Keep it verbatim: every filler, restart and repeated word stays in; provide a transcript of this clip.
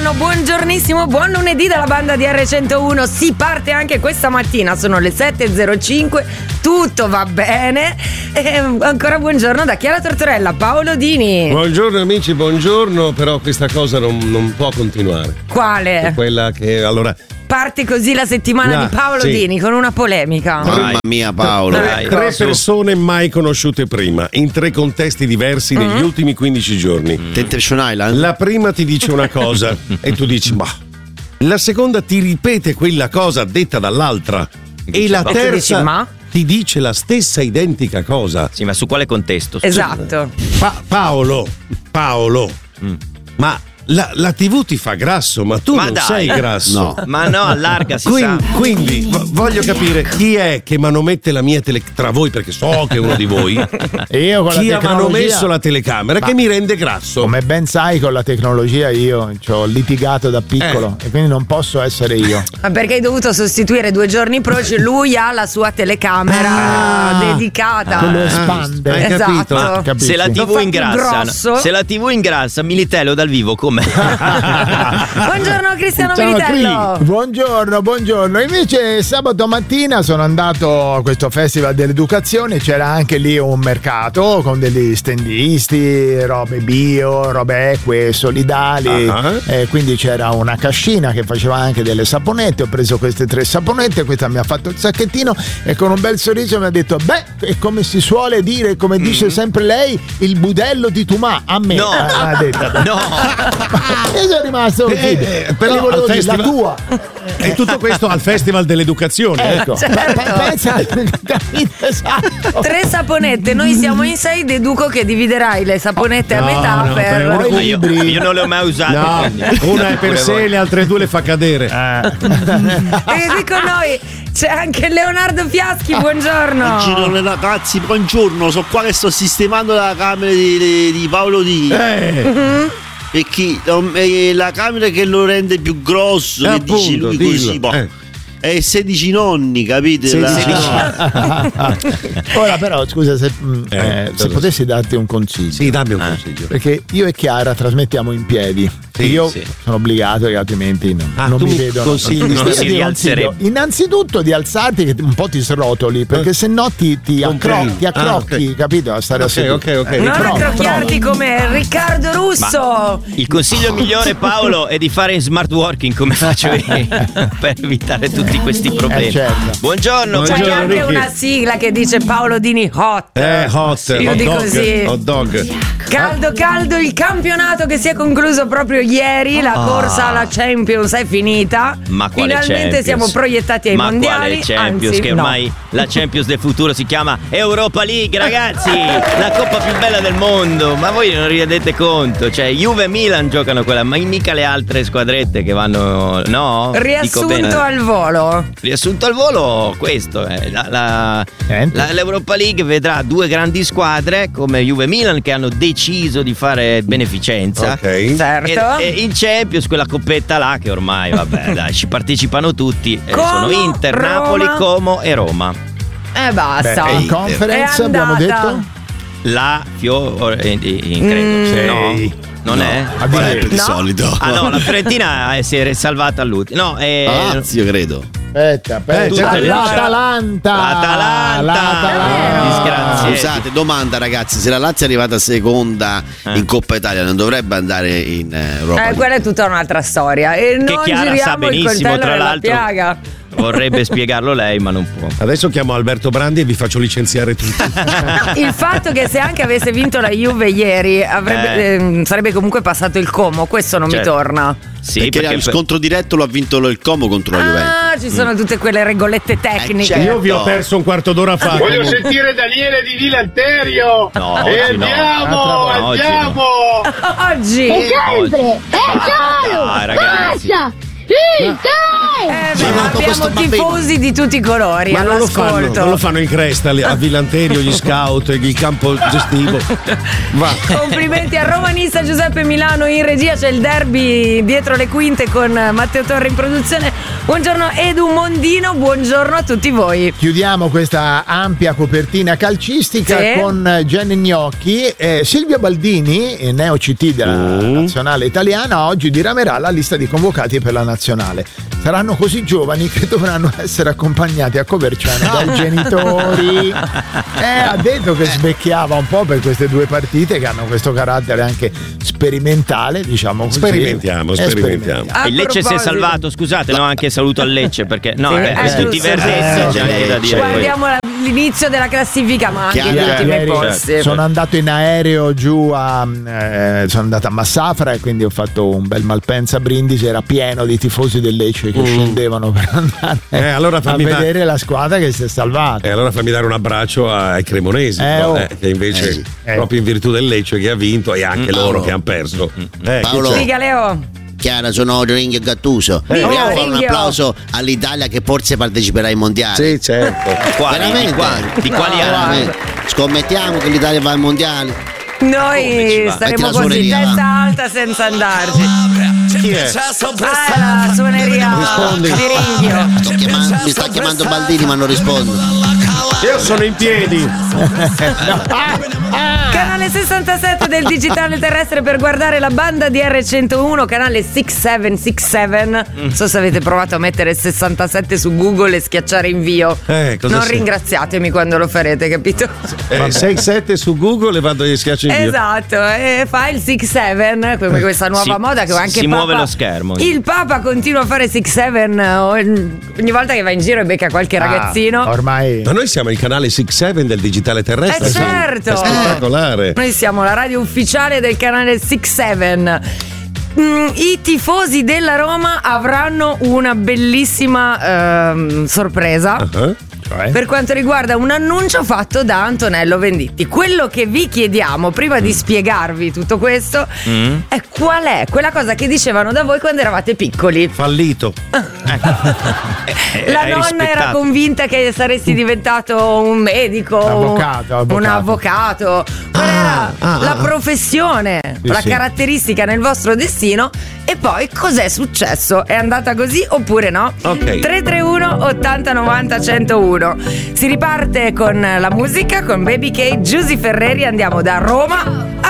buongiorno, buongiornissimo, buon lunedì dalla banda di erre centouno. Si parte anche questa mattina, sono le sette e zero cinque, tutto va bene. E ancora buongiorno da Chiara Tortorella, Paolo Dini. Buongiorno amici, buongiorno, però questa cosa non, non può continuare. Quale? È quella che, allora... Parte così la settimana Ah, di Paolo sì. Dini con una polemica. Mamma mia Paolo. Tre, tre persone mai conosciute prima, in tre contesti diversi negli Mm-hmm. ultimi quindici giorni. Temptation Island. La prima ti dice una cosa e tu dici ma. La seconda ti ripete quella cosa detta dall'altra. E la ma. E tu terza dici, ma? ti dice la stessa identica cosa. Sì, ma su quale contesto? Esatto. Pa- Paolo, Paolo, Mm. ma la, la tivù ti fa grasso, ma tu Ma non dai. sei grasso. No. Ma no, allarga, si Quindi, sa. quindi vo- voglio capire chi è che manomette la mia tele tra voi, perché so che è uno di voi. E io con Chi la ha tecnologia, manomesso la telecamera Ma- che mi rende grasso. come ben sai, con la tecnologia io ci ho litigato da piccolo Eh. e quindi non posso essere io. Ma perché hai dovuto sostituire due giorni proci? Lui ha la sua telecamera Ah. dedicata. Quello espande. Hai Esatto. capito? Ma Capisci? Se la Lo tivù fa più ingrassa, grosso. se la tivù ingrassa, Militello dal vivo com'è? Buongiorno Cristiano Ciao, Militello. Cri. Buongiorno, buongiorno. Invece sabato mattina sono andato a questo festival dell'educazione, c'era anche lì un mercato con degli stendisti, robe bio, robe eque, solidali. Ah. Eh, quindi c'era una cascina che faceva anche delle saponette. Ho preso queste tre saponette, questa mi ha fatto il sacchettino e con un bel sorriso mi ha detto: beh, è come si suole dire, come dice sempre lei, il budello di Tumà. A me No. eh, ha detto. No, Io sono rimasto Eh, così. eh, Però però volevo al dire, la festival- tua. E tutto questo al Festival dell'Educazione. Ecco, Certo. pe- pe- pensa, capito, esatto. Tre saponette, noi siamo in sei, deduco che dividerai le saponette a No, metà no, per... per- Poi ma io, libri. io non le ho mai usate. No, quindi. una è per Pure sé, voi. le altre due le fa cadere. E qui con noi c'è anche Leonardo Fiaschi, buongiorno. Buongiorno ragazzi, buongiorno. Sono qua che sto sistemando la camera di, di- di Paolo Dini. Eh, Perché um, eh, la camera che lo rende più grosso, eh, che dice appunto, lui dillo. così, boh. Eh. È sedici nonni, capite? sedici La- Ora però scusa se, mh, Eh, eh, se cosa? potessi darti un consiglio. Sì, dammi un consiglio. Perché io e Chiara trasmettiamo in piedi. Sì, io sì. sono obbligato che altrimenti non, Ah, non tu mi mi vedono. consigli di Io stare- ti si rialzerebbe. consiglio innanzitutto di alzarti che un po' ti srotoli, perché se no ti, ti, accro- Comprendo. ti accrocchi, Ah, ok. capito? A stare a Ok, seduto. ok, ok. Non Prova, accrocchiarti come Riccardo Russo. Il consiglio migliore, Paolo, è di fare in smart working come faccio io per evitare tutti questi problemi. Eh, certo. Buongiorno, C'è Buongiorno, anche Ricky. una sigla che dice Paolo Dini hot. Eh, hot, Io hot dico dog, così. hot dog. Caldo caldo il campionato che si è concluso proprio ieri, la corsa alla Champions è finita. Ma quale Finalmente Champions? siamo proiettati ai Ma mondiali. quale Champions? Anzi, che no. ormai la Champions del futuro si chiama Europa League, ragazzi! La coppa più bella del mondo! Ma voi non vi rendete conto? Cioè, Juve e Milan giocano quella, ma mica le altre squadrette che vanno. No? Dico Riassunto bene. al volo. Riassunto al volo, questo è la, la- Niente. la- l'Europa League vedrà due grandi squadre come Juve e Milan che hanno deciso di fare beneficenza. Ok. Certo. E, e in Champions quella coppetta là che ormai vabbè dai ci partecipano tutti eh, Como, sono Inter, Roma. Napoli, Como e Roma. Eh basta. Beh, in È conference abbiamo andata. detto. La Fiore in, in credo Mm. no non No. è A Qual è dire- per di No. solito? ah no la Fiorentina eh, si è salvata all'ultimo no eh, Ah, io credo. Aspetta, aspetta. Eh, certo, L'Atalanta. L'Atalanta. L'Atalanta. Disgraziati. Scusate, domanda ragazzi, se la Lazio è arrivata seconda Eh. in Coppa Italia non dovrebbe andare in eh, Europa Eh, League? quella è tutta un'altra storia. E che non Chiara sa giriamo il benissimo coltello tra nella l'altro piaga. vorrebbe spiegarlo lei ma non può. Adesso chiamo Alberto Brandi e vi faccio licenziare tutti. Il fatto che se anche avesse vinto la Juve ieri avrebbe, Eh. ehm, sarebbe comunque passato il Como, questo non mi Certo. torna. Sì, perché, perché il scontro diretto lo ha vinto il Como contro la Juventus. Ah, ci sono tutte quelle regolette tecniche. Eh, certo. Io vi ho perso un quarto d'ora fa. Voglio sentire Daniele di Vilanterio. No, e oggi no. andiamo, Altra volta. andiamo. Oggi Oggi. Sempre! È Dai, solo! ragazzi. Basta! Eh, beh, ma abbiamo questo bambino- tifosi di tutti i colori Ma non lo, fanno, all'ascolto. non lo fanno in Cresta lì, a Villanterio, gli scout, il campo gestivo. Va. Complimenti al romanista Giuseppe Milano in regia, c'è il derby dietro le quinte con Matteo Torre in produzione. Buongiorno Edu Mondino, buongiorno a tutti voi. Chiudiamo questa ampia copertina calcistica Sì. con Gianni Gnocchi. Eh, Silvio Baldini, eh, neo C T della nazionale italiana, oggi diramerà la lista di convocati per la nazionale. Saranno così giovani che dovranno essere accompagnati a Coverciano dai genitori. Eh, ha detto che svecchiava un po' per queste due partite che hanno questo carattere anche sperimentale, diciamo così. Sperimentiamo, Eh, sperimentiamo. A Il Lecce si è proposito- salvato, scusate, no, anche saluto al Lecce perché no, Sì, eh, eh, tutti i giusto, verdezza, eh, c'è anche da dire. poi. Guardiamo la- l'inizio della classifica, ma anche Chiaro, gli ultimi Ieri posti. sono andato in aereo giù a eh, sono andato a Massafra e quindi ho fatto un bel Malpensa Brindisi, era pieno di tifosi del Lecce che scendevano per andare Eh, allora a fammi da- vedere la squadra che si è salvata. E allora fammi dare un abbraccio ai cremonesi, Eh, no? oh. Eh, che invece, Eh, sì. proprio in virtù del Lecce che ha vinto e anche loro Paolo. che hanno perso. Eh, Paolo. chi c'è? Dica Leo. Chiara, sono Ringhio Gattuso. Eh. Vogliamo Oh, fare un Ringhio. applauso all'Italia che forse parteciperà ai mondiali. Sì, certo. Quali? Di Veramente? quali? Di quali No, anni? Veramente. Scommettiamo che l'Italia va ai mondiali. Come ci Noi va? staremo Metti la così suoneria. testa alta senza andarci. Chi è? Ah, la suoneria Rispondi. di Ringhio. Sto chiamando- mi sta chiamando Baldini ma non rispondo. Io sono in piedi. Canale sessantasette del digitale terrestre per guardare la banda di R centouno, canale sei sette sei sette. Non so se avete provato a mettere sessantasette su Google e schiacciare invio. Eh, cosa non sei? ringraziatemi quando lo farete, capito? Eh, sei sette su Google e vado e schiaccio in Esatto, e fa il sei sette, come questa nuova Si- moda che si- anche si Papa, muove lo schermo. Il Papa continua a fare sei sette ogni volta che va in giro e becca qualche Ah, ragazzino. ormai Ma noi siamo il canale sei sette del digitale terrestre. Eh, sì. certo. È spettacolare. Noi siamo la radio ufficiale del canale sei sette. Mm, I tifosi della Roma avranno una bellissima ehm, sorpresa. Ah, Per quanto riguarda un annuncio fatto da Antonello Venditti. Quello che vi chiediamo prima di spiegarvi tutto questo Mm. è qual è quella cosa che dicevano da voi quando eravate piccoli. Fallito. Eh, La hai nonna era rispettato. convinta che saresti diventato un medico, Avvocato, avvocato. un avvocato. Qual era ah, la ah. professione, Sì, la sì. caratteristica nel vostro destino? E poi cos'è successo? È andata così oppure no? Ok. tre tre uno ottanta novanta centouno. Si riparte con la musica, con Baby K, Giusy Ferreri. Andiamo da Roma